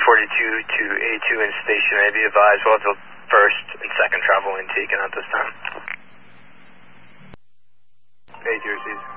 to A2 in station. I be advised we'll have the first and second travel lane taken at this time. A2 received.